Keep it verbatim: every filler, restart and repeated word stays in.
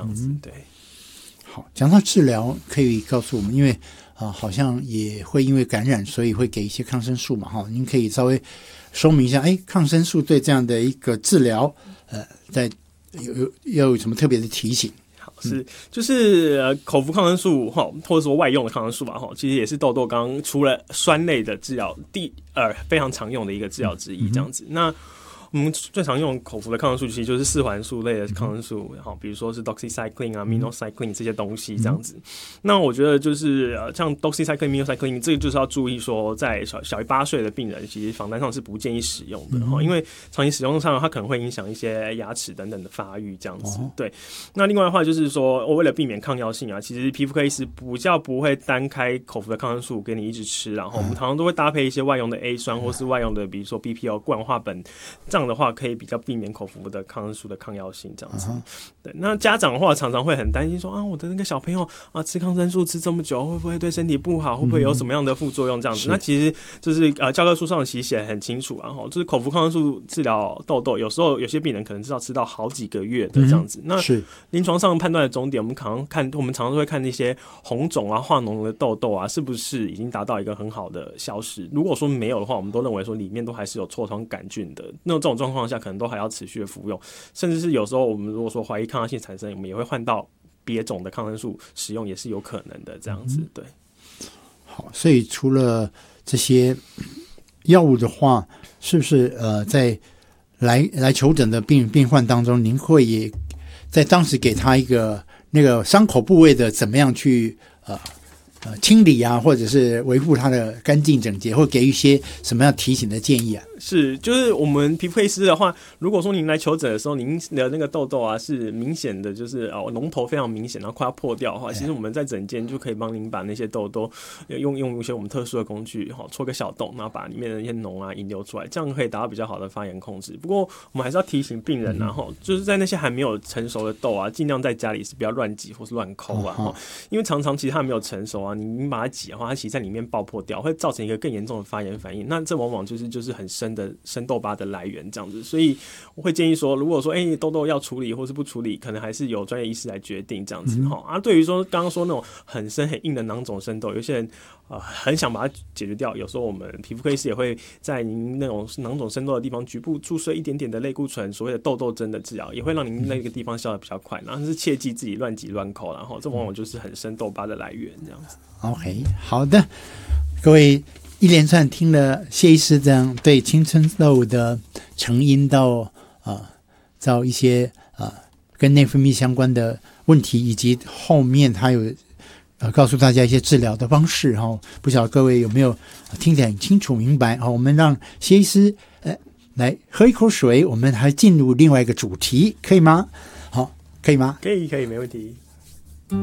样子。 嗯、 对。 好，讲到治疗，可以告诉我们，因为啊、呃，好像也会因为感染，所以会给一些抗生素嘛，哈，您可以稍微说明一下，哎，抗生素对这样的一个治疗，呃，在有有要有什么特别的提醒？ 是，就是呃，口服抗生素哈，或者说外用的抗生素吧哈，其实也是痘痘刚刚除了酸类的治疗，第二非常常用的一个治疗之一，这样子。嗯、那我们最常用口服的抗生素，其实就是四环素类的抗生素，好，比如说是 doxycycline 啊、minocycline 这些东西这样子。那我觉得就是呃，像 doxycycline、minocycline 这个就是要注意说，在小小于八岁的病人，其实访单上是不建议使用的哈，因为长期使用上它可能会影响一些牙齿等等的发育这样子。对。那另外的话就是说，我为了避免抗药性啊，其实皮肤科医师比较不会单开口服的抗生素给你一直吃，然后我们常常都会搭配一些外用的 A 酸或是外用的，比如说 B P O 固氧化苯。这样的话可以比较避免口服的抗生素的抗药性，这样子。Uh-huh. 对，那家长的话常常会很担心说啊，我的那个小朋友啊，吃抗生素吃这么久，会不会对身体不好？会不会有什么样的副作用？这样子。嗯、那其实就是呃，教科书上其实写得很清楚啊，哈，就是口服抗生素治疗痘痘，有时候有些病人可能至少吃到好几个月的这样子。嗯、那临床上判断的终点，我们常常看，我们常常会看那些红肿啊、化脓的痘痘啊，是不是已经达到一个很好的消失？如果说没有的话，我们都认为说里面都还是有痤疮杆菌的。那这种状况下可能都还要持续的服用，甚至是有时候我们如果说怀疑抗药性产生，我们也会换到别种的抗生素使用，也是有可能的这样子。对， 好，所以除了这些药物的话，是不是呃在来来求诊的病病患当中，您会也在当时给他一个那个伤口部位的怎么样去呃呃清理啊，或者是维护它的干净整洁，或给予一些什么样提醒的建议啊？ 是，就是我们皮肤科医师的话，如果说您来求诊的时候，您的那个痘痘啊是明显的，就是哦脓头非常明显，然后快要破掉的话，其实我们在诊间就可以帮您把那些痘痘用用一些我们特殊的工具，哈，戳个小洞，然后把里面的那些脓啊引流出来，这样可以达到比较好的发炎控制。不过我们还是要提醒病人啊，哈，就是在那些还没有成熟的痘啊，尽量在家里是不要乱挤或是乱抠啊，哈，因为常常其实它没有成熟啊，你你把它挤的话，它其实在里面爆破掉，会造成一个更严重的发炎反应。那这往往就是就是很深的生痘疤的来源这样子，所以我会建议说，如果说哎、欸、痘痘要处理或是不处理，可能还是由专业医师来决定这样子哈、嗯。啊，对于说刚刚说那种很深很硬的囊肿生痘，有些人呃很想把它解决掉，有时候我们皮肤科医师也会在您那种囊肿生痘的地方局部注射一点点的类固醇，所谓的痘痘针的治疗，也会让您那个地方消得比较快。然后是切记自己乱挤乱抠，然后这往往就是很深痘疤的来源这样子。 OK， 好的，各位。一连串听了谢医师这样对青春痘的成因到啊，到一些啊跟内分泌相关的问题，以及后面他有呃告诉大家一些治疗的方式哈、哦，不晓得各位有没有听得很清楚明白？好，我们让谢医师呃来喝一口水，我们还进入另外一个主题，可以吗？好，可以吗？ 可以，可以，没问题。